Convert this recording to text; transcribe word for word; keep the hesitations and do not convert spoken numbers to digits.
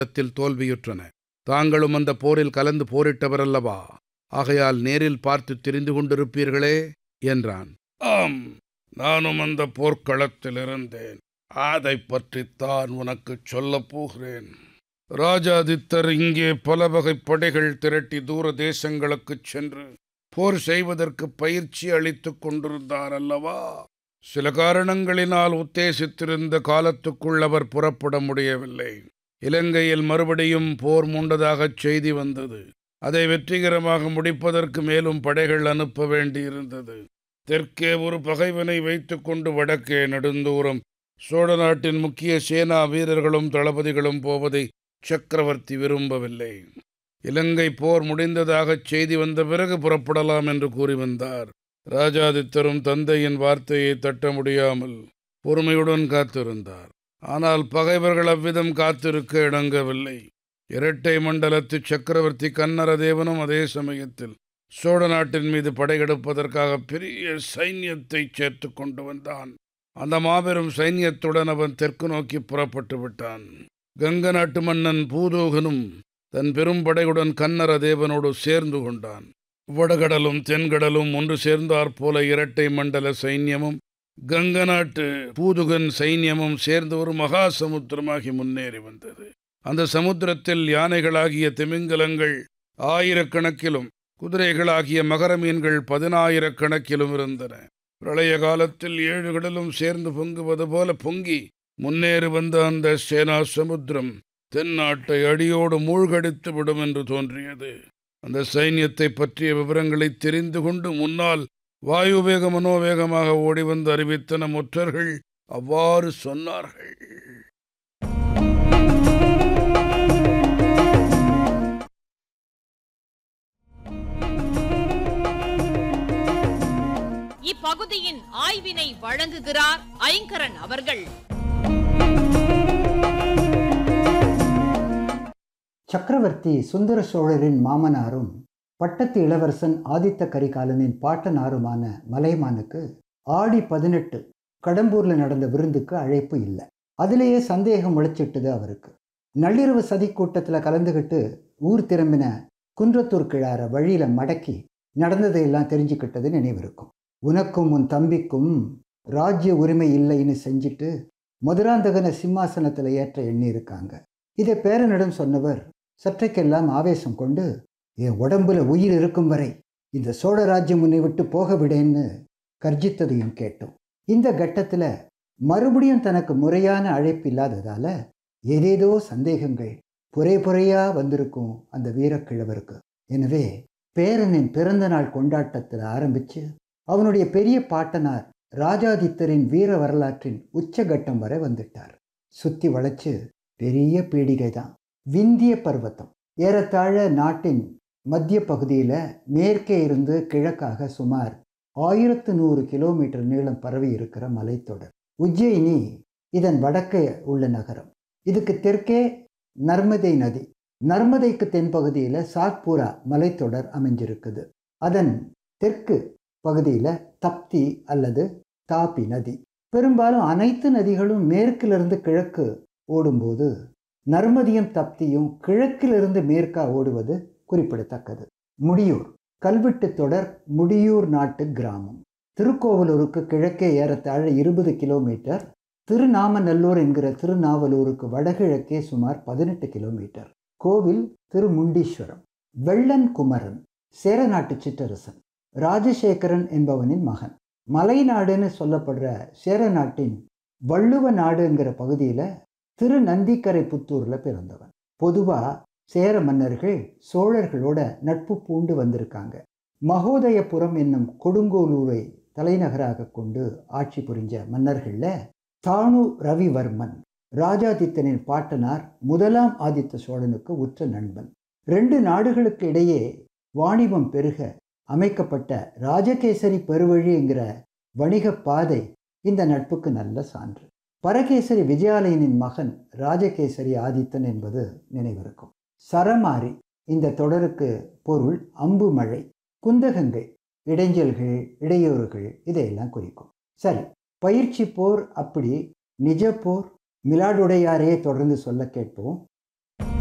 யுத்தத்தில் தோல்வியுற்றன. தாங்களும் அந்த போரில் கலந்து போரிட்டவரல்லவா? ஆகையால் நேரில் பார்த்து தெரிந்து கொண்டிருப்பீர்களே என்றான். ஆம், நானும் அந்த போர்க்களத்தில் இருந்தேன். அதை பற்றித்தான் உனக்குச் சொல்லப் போகிறேன். ராஜாதித்தர் இங்கே பல வகை படைகள் திரட்டி தூர தேசங்களுக்குச் சென்று போர் செய்வதற்கு பயிற்சி அளித்துக் கொண்டிருந்தார் அல்லவா? சில காரணங்களினால் உத்தேசித்திருந்த காலத்துக்குள் அவர் புறப்பட முடியவில்லை. இலங்கையில் மறுபடியும் போர் மூண்டதாகச் செய்தி வந்தது. அதை வெற்றிகரமாக முடிப்பதற்கு மேலும் படைகள் அனுப்ப வேண்டியிருந்தது. தெற்கே ஒரு பகைவனை வைத்துக் கொண்டு வடக்கே நெடுந்தூரம் சோழ நாட்டின் முக்கிய சேனா வீரர்களும் தளபதிகளும் போவதை சக்கரவர்த்தி விரும்பவில்லை. இலங்கை போர் முடிந்ததாகச் செய்தி வந்த பிறகு புறப்படலாம் என்று கூறி வந்தார். ராஜாதித்தரும் தந்தையின் வார்த்தையை தட்ட முடியாமல் பொறுமையுடன் காத்திருந்தார். ஆனால் பகைவர்கள் அவ்விதம் காத்திருக்க இணங்கவில்லை. இரட்டை மண்டலத்து சக்கரவர்த்தி கன்னரதேவனும் அதே சமயத்தில் சோழ நாட்டின் மீது படையெடுப்பதற்காக பெரிய சைன்யத்தை சேர்த்து கொண்டு வந்தான். அந்த மாபெரும் சைன்யத்துடன் அவன் தெற்கு நோக்கி புறப்பட்டு விட்டான். கங்க நாட்டு மன்னன் பூதோகனும் தன் பெரும் படையுடன் கன்னரதேவனோடு சேர்ந்து கொண்டான். வடகடலும் தென்கடலும் ஒன்று சேர்ந்தாற் போல இரட்டை மண்டல சைன்யமும் கங்க நாட்டு பூதுகன் சைன்யமும் சேர்ந்து ஒரு மகா சமுத்திரமாகி முன்னேறி வந்தது. அந்த சமுத்திரத்தில் யானைகளாகிய திமிங்கலங்கள் ஆயிரக்கணக்கிலும் குதிரைகளாகிய மகர மீன்கள் பதினாயிரக்கணக்கிலும் இருந்தன. பிரளய காலத்தில் ஏழு கடலும் சேர்ந்து பொங்குவது போல பொங்கி முன்னேறி வந்த அந்த சேனா சமுத்திரம் தென்னாட்டை அடியோடு மூழ்கடித்து விடும் என்று தோன்றியது. அந்த சைன்யத்தை பற்றிய விவரங்களை தெரிந்து கொண்டு முன்னால் வாயுவேக மனோவேகமாக ஓடிவந்து அறிவித்தன முற்றர்கள் அவ்வாறு சொன்னார்கள். இப்பகுதியின் ஆய்வினை வழங்குகிறார் ஐங்கரன் அவர்கள். சக்கரவர்த்தி சுந்தர சோழரின் மாமனாரும் பட்டத்து இளவரசன் ஆதித்த கரிகாலனின் பாட்டனாருமான மலைமானுக்கு ஆடி பதினெட்டு கடம்பூர்ல நடந்த விருந்துக்கு அழைப்பு இல்லை. அதிலேயே சந்தேகம் முளைச்சிட்டுது அவருக்கு. நள்ளிரவு சதி கூட்டத்தில் கலந்துக்கிட்டு ஊர் திரும்பின குன்றத்தூர் கிழார வழியில மடக்கி நடந்ததையெல்லாம் தெரிஞ்சுக்கிட்டது நினைவிருக்கும். உனக்கும் உன் தம்பிக்கும் ராஜ்ய உரிமை இல்லைன்னு செஞ்சுட்டு மதுராந்தகனை சிம்மாசனத்தில் ஏற்ற எண்ணி இருக்காங்க. இதை பேரனிடம் சொன்னவர் சற்றைக்கெல்லாம் ஆவேசம் கொண்டு, என் உடம்புல உயிர் இருக்கும் வரை இந்த சோழ ராஜ்யம் உன்னை விட்டு போக விடேன்னு கர்ஜித்ததையும் கேட்டோம். இந்த கட்டத்தில் மறுபடியும் தனக்கு முறையான அழைப்பு இல்லாததால ஏதேதோ சந்தேகங்கள் புரை புறையா வந்திருக்கும் அந்த வீரக்கிழவருக்கு. எனவே பேரனின் பிறந்த நாள் கொண்டாட்டத்தில் ஆரம்பித்து அவனுடைய பெரிய பாட்டனார் ராஜாதித்தரின் வீர வரலாற்றின் உச்சகட்டம் வரை வந்துட்டார். சுற்றி வளைச்சு பெரிய பீடிகை தான் விந்திய பர்வதம். ஏறத்தாழ நாட்டின் மத்திய பகுதியில் மேற்கே இருந்து கிழக்காக சுமார் ஆயிரத்து நூறு கிலோமீட்டர் நீளம் பரவி இருக்கிற மலைத்தொடர். உஜ்ஜயினி இதன் வடக்கே உள்ள நகரம். இதுக்கு தெற்கே நர்மதை நதி. நர்மதைக்கு தென்பகுதியில் சாத்பூரா மலைத்தொடர் அமைஞ்சிருக்குது. அதன் தெற்கு பகுதியில் தப்தி அல்லது தாபி நதி. பெரும்பாலும் அனைத்து நதிகளும் மேற்கிலிருந்து கிழக்கு ஓடும்போது நர்மதியும் தப்தியும் கிழக்கிலிருந்து மேற்கா ஓடுவது குறிப்பிடத்தக்கது. முடியூர் கல்வெட்டு தொடர் முடியூர் நாட்டு கிராமம். திருக்கோவலூருக்கு கிழக்கே ஏறத்தாழ இருபது கிலோமீட்டர். திருநாமநல்லூர் என்கிற திருநாவலூருக்கு வடகிழக்கே சுமார் பதினெட்டு கிலோமீட்டர். கோவில் திருமுண்டீஸ்வரம். வெள்ளன் குமரன் சேர நாட்டு சிற்றரசன் ராஜசேகரன் என்பவனின் மகன். மலைநாடுன்னு சொல்லப்படுற சேர நாட்டின் வள்ளுவ நாடு என்கிற பகுதியில் திரு நந்திக்கரை புத்தூரில் பிறந்தவன். பொதுவாக சேர மன்னர்கள் சோழர்களோட நட்பு பூண்டு வந்திருக்காங்க. மகோதயபுரம் என்னும் கொடுங்கோலூரை தலைநகராக கொண்டு ஆட்சி புரிஞ்ச மன்னர்களில் தானு ரவிவர்மன் ராஜாதித்தனின் பாட்டனார் முதலாம் ஆதித்த சோழனுக்கு உற்ற நண்பன். ரெண்டு நாடுகளுக்கு இடையே வாணிபம் பெருக அமைக்கப்பட்ட ராஜகேசரி பெருவழி என்கிற வணிக பாதை இந்த நட்புக்கு நல்ல சான்று. பரகேசரி விஜயாலயனின் மகன் ராஜகேசரி ஆதித்தன் என்பது நினைவிருக்கும். சரமாரி இந்த தொடருக்கு பொருள் அம்பு மழை. குந்தகங்கள் இடைஞ்சல்கள் இடையூறுகள் இதையெல்லாம் குறிக்கும். சரி, பயிற்சி போர் அப்படி நிஜ போர் மிலாடுடையாரே தொடர்ந்து சொல்ல கேட்போம்.